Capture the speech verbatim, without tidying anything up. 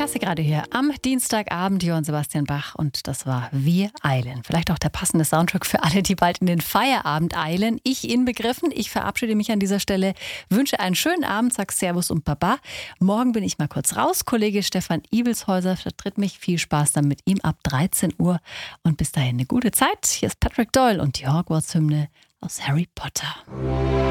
Klassikradio hier am Dienstagabend, Johann Sebastian Bach, und das war Wir eilen. Vielleicht auch der passende Soundtrack für alle, die bald in den Feierabend eilen. Ich inbegriffen. Ich verabschiede mich an dieser Stelle, wünsche einen schönen Abend, sag Servus und Baba. Morgen bin ich mal kurz raus. Kollege Stefan Ibelshäuser vertritt mich. Viel Spaß dann mit ihm ab dreizehn Uhr und bis dahin eine gute Zeit. Hier ist Patrick Doyle und die Hogwarts-Hymne aus Harry Potter.